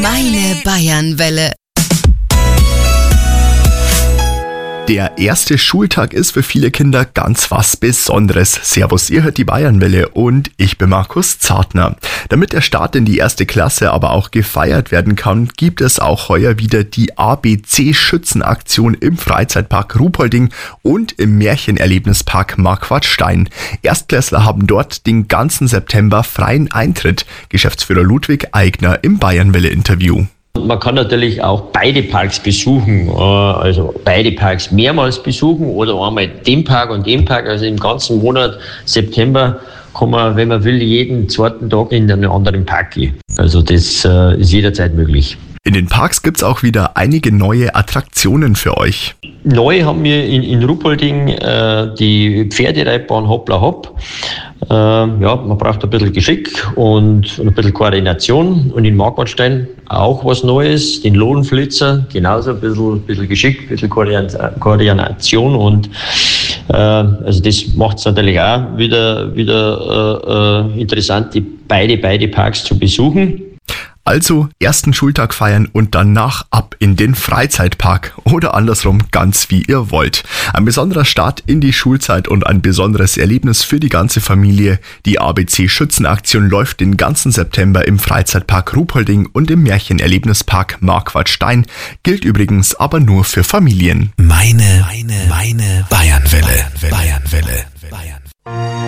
Meine Bayernwelle. Der erste Schultag ist für viele Kinder ganz was Besonderes. Servus, ihr hört die Bayernwelle und ich bin Markus Zartner. Damit der Start in die erste Klasse aber auch gefeiert werden kann, gibt es auch heuer wieder die ABC-Schützenaktion im Freizeitpark Ruhpolding und im Märchenerlebnispark Marquardt-Stein. Erstklässler haben dort den ganzen September freien Eintritt. Geschäftsführer Ludwig Eigner im Bayernwelle-Interview. Man kann natürlich auch beide Parks besuchen, also beide Parks mehrmals besuchen oder einmal den Park und den Park. Also im ganzen Monat September kann man, wenn man will, jeden zweiten Tag in einen anderen Park gehen. Also das ist jederzeit möglich. In den Parks gibt es auch wieder einige neue Attraktionen für euch. Neu haben wir in Ruhpolding die Pferdereitbahn Hoppla Hopp. Man braucht ein bisschen Geschick und ein bisschen Koordination. Und in Marquardstein auch was Neues, den Lohnflitzer, genauso ein bisschen Geschick, ein bisschen Koordination. Und also das macht es natürlich auch wieder interessant, die beide Parks zu besuchen. Also ersten Schultag feiern und danach ab in den Freizeitpark oder andersrum, ganz wie ihr wollt. Ein besonderer Start in die Schulzeit und ein besonderes Erlebnis für die ganze Familie. Die ABC-Schützenaktion läuft den ganzen September im Freizeitpark Ruhpolding und im Märchenerlebnispark Marquardt-Stein, gilt übrigens aber nur für Familien. Meine Bayernwelle.